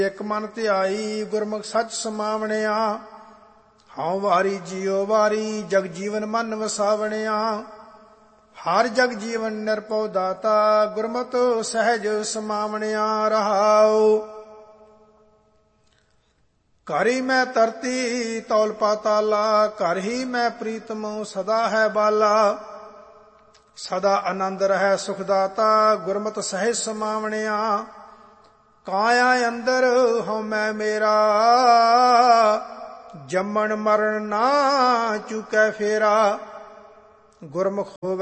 ਇਕ ਮਨ ਧਿਆਈ ਗੁਰਮੁਖ ਸੱਚ ਸਮਾਵਣਿਆ। ਹਉ ਵਾਰੀ ਜਿਉ ਵਾਰੀ ਜਗ ਜੀਵਨ ਮਨ ਵਸਾਵਣਿਆ। ਹਰ ਜਗ ਜੀਵਨ ਨਿਰਭਉ ਦਾਤਾ ਗੁਰਮਤਿ ਸਹਿਜ ਸਮਾਵਣਿਆ। ਰਹਾਉ ਘਰ ਹੀ ਮੈਂ ਧਰਤੀ ਤੌਲ ਪਾਤਾਲਾ। ਘਰ ਹੀ ਮੈਂ ਪ੍ਰੀਤਮ ਸਦਾ ਹੈ ਬਾਲਾ। ਸਦਾ ਆਨੰਦ ਰਹਿ ਸੁਖ ਦਾਤਾ ਗੁਰਮਤਿ ਸਹਿਜ ਸਮਾਵਣਿਆ। ਕਾਇਆ ਅੰਦਰ ਹਉ ਮੈਂ ਮੇਰਾ ਜੰਮਣ ਮਰਨ ਨਾ ਚੁਕੈ ਫੇਰਾ। ਗੁਰਮੁਖ ਹੋਵੇ